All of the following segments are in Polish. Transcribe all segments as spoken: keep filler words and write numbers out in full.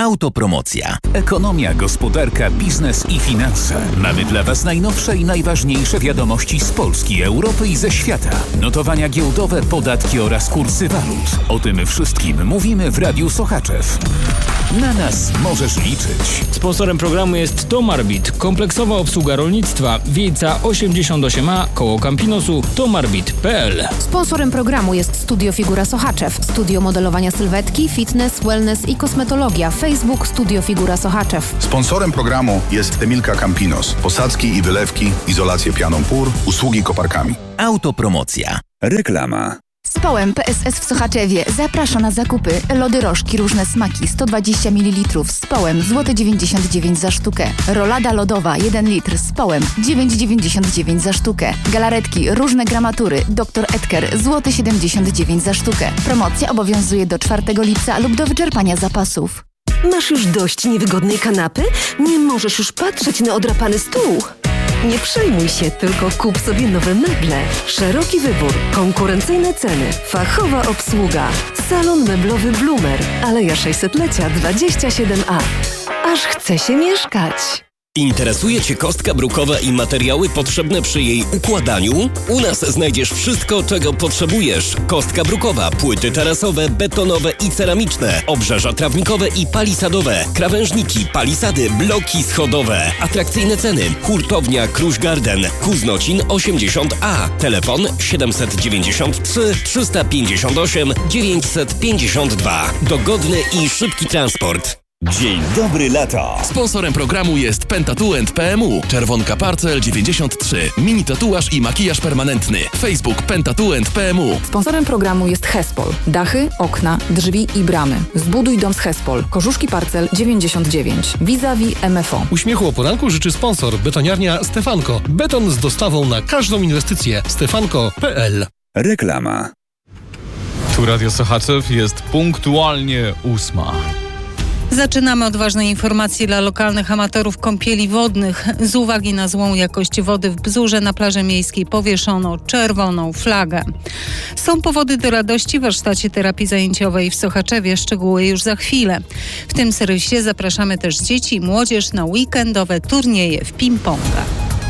Autopromocja. Ekonomia, gospodarka, biznes i finanse. Mamy dla Was najnowsze i najważniejsze wiadomości z Polski, Europy i ze świata. Notowania giełdowe, podatki oraz kursy walut. O tym wszystkim mówimy w Radiu Sochaczew. Na nas możesz liczyć. Sponsorem programu jest Tomarbit, kompleksowa obsługa rolnictwa, Wiejca osiemdziesiąt osiem A, koło Campinosu, tomarbit kropka p l. Sponsorem programu jest Studio Figura Sochaczew, studio modelowania sylwetki, fitness, wellness i kosmetologia. Facebook Studio Figura Sochaczew. Sponsorem programu jest Emilka Campinos, posadzki i wylewki, izolację pianą pór, usługi koparkami. Autopromocja. Reklama. Społem P S S w Sochaczewie zaprasza na zakupy. Lody rożki, różne smaki, sto dwadzieścia mililitrów z Społem, złote dziewięćdziesiąt dziewięć za sztukę. Rolada lodowa, jeden litr z Społem, dziewięć dziewięćdziesiąt dziewięć za sztukę. Galaretki, różne gramatury, doktor Edker, złote siedemdziesiąt dziewięć za sztukę. Promocja obowiązuje do czwartego lipca lub do wyczerpania zapasów. Masz już dość niewygodnej kanapy? Nie możesz już patrzeć na odrapany stół? Nie przejmuj się, tylko kup sobie nowe meble. Szeroki wybór, konkurencyjne ceny, fachowa obsługa. Salon meblowy Blumer, Aleja sześćsetlecia dwadzieścia siedem A. Aż chce się mieszkać. Interesuje Cię kostka brukowa i materiały potrzebne przy jej układaniu? U nas znajdziesz wszystko, czego potrzebujesz. Kostka brukowa, płyty tarasowe, betonowe i ceramiczne, obrzeża trawnikowe i palisadowe, krawężniki, palisady, bloki schodowe. Atrakcyjne ceny. Hurtownia Kruś Garden, Kuznocin osiemdziesiąt A. Telefon siedemset dziewięćdziesiąt trzy trzysta pięćdziesiąt osiem dziewięćset pięćdziesiąt dwa. Dogodny i szybki transport. Dzień dobry lata. Sponsorem programu jest Pentatuent kropka p m u. Czerwonka Parcel dziewięćdziesiąt trzy. Mini tatuaż i makijaż permanentny. Facebook Pentatuent kropka p m u. Sponsorem programu jest Hespol. Dachy, okna, drzwi i bramy. Zbuduj dom z Hespol. Korzuszki Parcel dziewięćdziesiąt dziewięć. Vis-a-vis M F O. Uśmiechu o poranku życzy sponsor Betoniarnia Stefanko. Beton z dostawą na każdą inwestycję. stefanko kropka p l. Reklama. Tu Radio Sochaczew, jest punktualnie ósma. Zaczynamy od ważnej informacji dla lokalnych amatorów kąpieli wodnych. Z uwagi na złą jakość wody w Bzurze na plaży miejskiej powieszono czerwoną flagę. Są powody do radości w warsztacie terapii zajęciowej w Sochaczewie. Szczegóły już za chwilę. W tym serwisie zapraszamy też dzieci i młodzież na weekendowe turnieje w ping-ponga.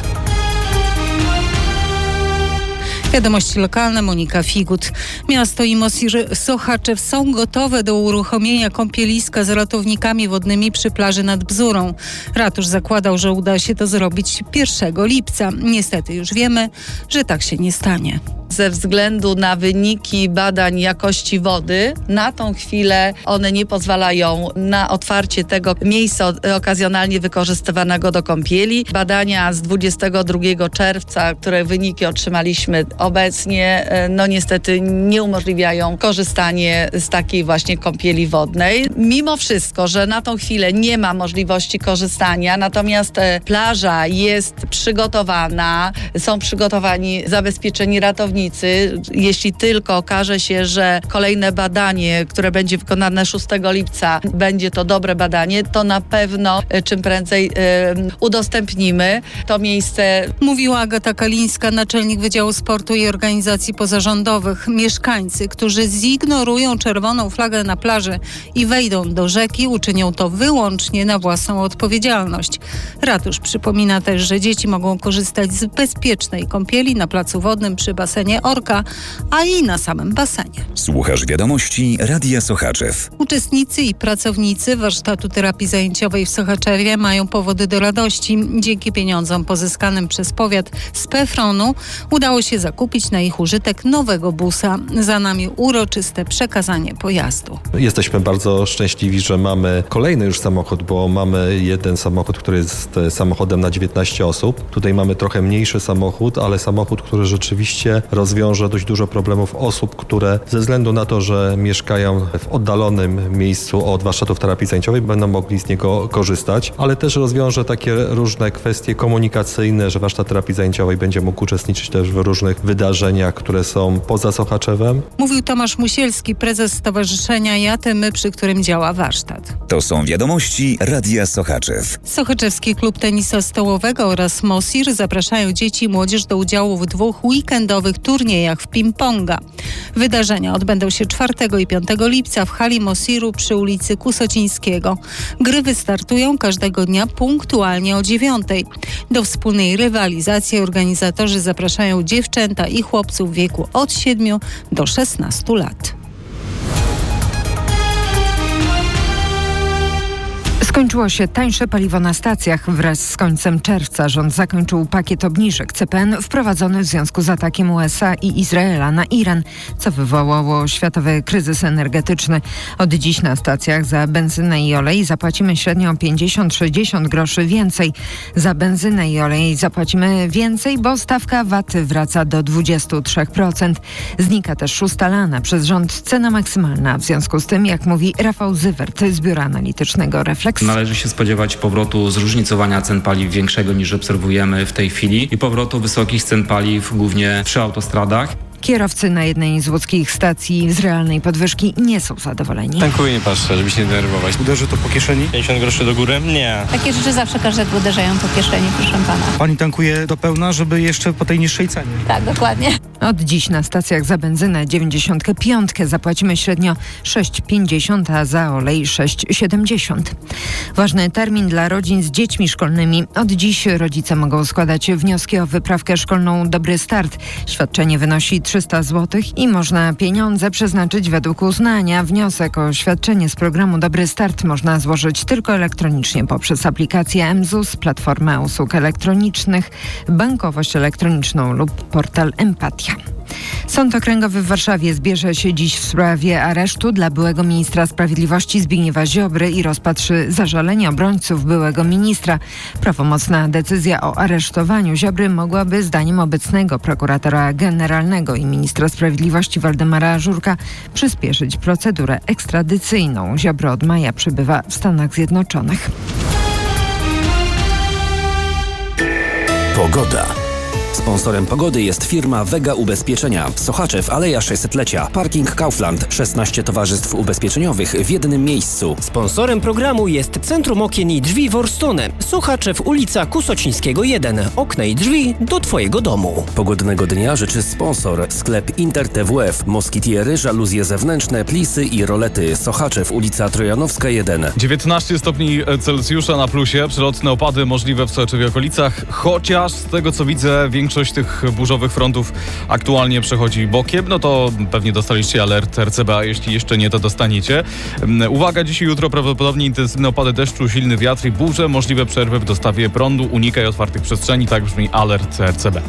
Wiadomości lokalne, Monika Figut. Miasto i Mosir Sochaczew są gotowe do uruchomienia kąpieliska z ratownikami wodnymi przy plaży nad Bzurą. Ratusz zakładał, że uda się to zrobić pierwszego lipca. Niestety już wiemy, że tak się nie stanie. Ze względu na wyniki badań jakości wody, na tą chwilę one nie pozwalają na otwarcie tego miejsca okazjonalnie wykorzystywanego do kąpieli. Badania z dwudziestego drugiego czerwca, które wyniki otrzymaliśmy obecnie, no niestety nie umożliwiają korzystanie z takiej właśnie kąpieli wodnej. Mimo wszystko, że na tą chwilę nie ma możliwości korzystania, natomiast plaża jest przygotowana, są przygotowani zabezpieczeni ratownicy. Jeśli tylko okaże się, że kolejne badanie, które będzie wykonane szóstego lipca, będzie to dobre badanie, to na pewno czym prędzej yy, udostępnimy to miejsce. Mówiła Agata Kalińska, naczelnik Wydziału Sportu i Organizacji Pozarządowych. Mieszkańcy, którzy zignorują czerwoną flagę na plaży i wejdą do rzeki, uczynią to wyłącznie na własną odpowiedzialność. Ratusz przypomina też, że dzieci mogą korzystać z bezpiecznej kąpieli na placu wodnym przy basenie Orka, a i na samym basenie. Słuchasz wiadomości Radia Sochaczew. Uczestnicy i pracownicy warsztatu terapii zajęciowej w Sochaczewie mają powody do radości. Dzięki pieniądzom pozyskanym przez powiat z Pefronu udało się zakupić na ich użytek nowego busa. Za nami uroczyste przekazanie pojazdu. Jesteśmy bardzo szczęśliwi, że mamy kolejny już samochód, bo mamy jeden samochód, który jest samochodem na dziewiętnaście osób. Tutaj mamy trochę mniejszy samochód, ale samochód, który rzeczywiście rozwiąże dość dużo problemów osób, które ze względu na to, że mieszkają w oddalonym miejscu od warsztatów terapii zajęciowej, będą mogli z niego korzystać, ale też rozwiąże takie różne kwestie komunikacyjne, że warsztat terapii zajęciowej będzie mógł uczestniczyć też w różnych wydarzeniach, które są poza Sochaczewem. Mówił Tomasz Musielski, prezes Stowarzyszenia Ja Ty My, przy którym działa warsztat. To są wiadomości Radia Sochaczew. Sochaczewski Klub Tenisa Stołowego oraz Mosir zapraszają dzieci i młodzież do udziału w dwóch weekendowych turniejach w ping-ponga. Wydarzenia odbędą się czwartego i piątego lipca w hali Mosiru przy ulicy Kusocińskiego. Gry wystartują każdego dnia punktualnie o dziewiątej. Do wspólnej rywalizacji organizatorzy zapraszają dziewczęta i chłopców w wieku od siedmiu do szesnastu lat. Skończyło się tańsze paliwo na stacjach. Wraz z końcem czerwca rząd zakończył pakiet obniżek C P N wprowadzony w związku z atakiem U S A i Izraela na Iran, co wywołało światowy kryzys energetyczny. Od dziś na stacjach za benzynę i olej zapłacimy średnio pięćdziesiąt do sześćdziesięciu groszy więcej. Za benzynę i olej zapłacimy więcej, bo stawka V A T wraca do dwudziestu trzech procent. Znika też ustalana przez rząd cena maksymalna. W związku z tym, jak mówi Rafał Zywert z Biura Analitycznego Refleks, należy się spodziewać powrotu zróżnicowania cen paliw większego niż obserwujemy w tej chwili i powrotu wysokich cen paliw głównie przy autostradach. Kierowcy na jednej z łódzkich stacji z realnej podwyżki nie są zadowoleni. Tankuję, nie patrzę, żeby się nie denerwować. Uderzy to po kieszeni? pięćdziesiąt groszy do góry? Nie. Takie rzeczy zawsze każdego uderzają po kieszeni, proszę pana. Pani tankuje do pełna, żeby jeszcze po tej niższej cenie? Tak, dokładnie. Od dziś na stacjach za benzynę dziewięćdziesiąt pięć zapłacimy średnio sześć pięćdziesiąt, a za olej sześć siedemdziesiąt. Ważny termin dla rodzin z dziećmi szkolnymi. Od dziś rodzice mogą składać wnioski o wyprawkę szkolną Dobry Start. Świadczenie wynosi trzysta złotych i można pieniądze przeznaczyć według uznania. Wniosek o świadczenie z programu Dobry Start można złożyć tylko elektronicznie poprzez aplikację M Z U S, platformę usług elektronicznych, bankowość elektroniczną lub portal Empatia. Sąd Okręgowy w Warszawie zbierze się dziś w sprawie aresztu dla byłego ministra sprawiedliwości Zbigniewa Ziobry i rozpatrzy zażalenie obrońców byłego ministra. Prawomocna decyzja o aresztowaniu Ziobry mogłaby zdaniem obecnego prokuratora generalnego i ministra sprawiedliwości Waldemara Żurka przyspieszyć procedurę ekstradycyjną. Ziobro od maja przebywa w Stanach Zjednoczonych. Pogoda. Sponsorem pogody jest firma Vega Ubezpieczenia. Sochaczew, Aleja sześćsetlecia. Parking Kaufland. szesnaście towarzystw ubezpieczeniowych w jednym miejscu. Sponsorem programu jest Centrum Okien i Drzwi Worstone. Sochaczew, ulica Kusocińskiego jeden. Okna i drzwi do Twojego domu. Pogodnego dnia życzy sponsor. Sklep Inter T W F. Moskitiery, żaluzje zewnętrzne, plisy i rolety. Sochaczew, ulica Trojanowska jeden. dziewiętnaście stopni Celsjusza na plusie. Przelotne opady możliwe w Sochaczewie okolicach. Chociaż z tego co widzę, większość tych burzowych frontów aktualnie przechodzi bokiem, no to pewnie dostaliście alert R C B A, jeśli jeszcze nie, to dostaniecie. Uwaga, dziś i jutro prawdopodobnie intensywne opady deszczu, silny wiatr i burze, możliwe przerwy w dostawie prądu, unikaj otwartych przestrzeni, tak brzmi alert R C B.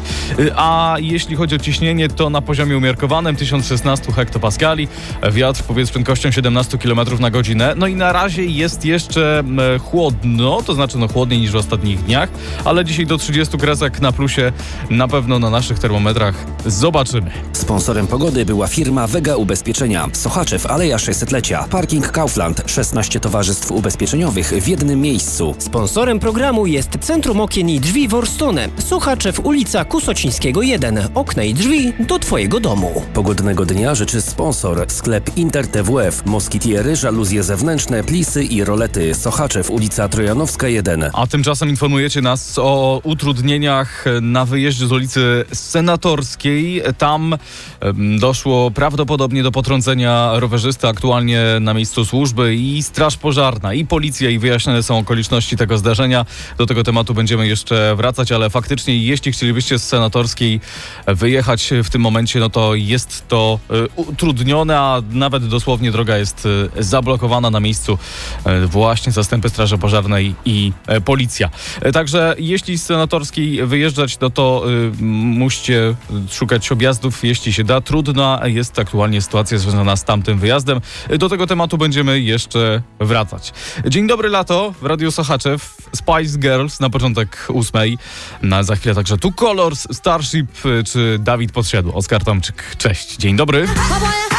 A jeśli chodzi o ciśnienie, to na poziomie umiarkowanym tysiąc szesnaście hektopaskali, wiatr powiedz z prędkością siedemnaście kilometrów na godzinę, no i na razie jest jeszcze chłodno, to znaczy no chłodniej niż w ostatnich dniach, ale dzisiaj do trzydziestu kresek na plusie na pewno na naszych termometrach zobaczymy. Sponsorem pogody była firma Vega Ubezpieczenia. Sochaczew, Aleja sześćsetlecia. Parking Kaufland. szesnaście towarzystw ubezpieczeniowych w jednym miejscu. Sponsorem programu jest Centrum Okien i Drzwi Worstone. Sochaczew, ulica Kusocińskiego jeden. Okna i drzwi do Twojego domu. Pogodnego dnia życzy sponsor. Sklep Inter T W F. Moskitiery, żaluzje zewnętrzne, plisy i rolety. Sochaczew, ulica Trojanowska jeden. A tymczasem informujecie nas o utrudnieniach na wyjeździe z ulicy Senatorskiej. Tam um, doszło prawdopodobnie do potrącenia rowerzysty, aktualnie na miejscu służby i straż pożarna, i policja, i wyjaśnione są okoliczności tego zdarzenia. Do tego tematu będziemy jeszcze wracać, ale faktycznie jeśli chcielibyście z Senatorskiej wyjechać w tym momencie, no to jest to y, utrudnione, a nawet dosłownie droga jest y, zablokowana na miejscu y, właśnie zastępy straży pożarnej i y, policja. Y, także jeśli z Senatorskiej wyjeżdżać, no to y, musicie szukać objazdów, jeśli się da. Trudna jest aktualnie sytuacja związana z tamtym wyjazdem. Do tego tematu będziemy jeszcze wracać. Dzień dobry lato w Radiu Sochaczew. Spice Girls na początek ósmej. No, za chwilę także Two Colors, Starship czy Dawid Podsiadło. Oskar Tomczyk, cześć. Dzień dobry.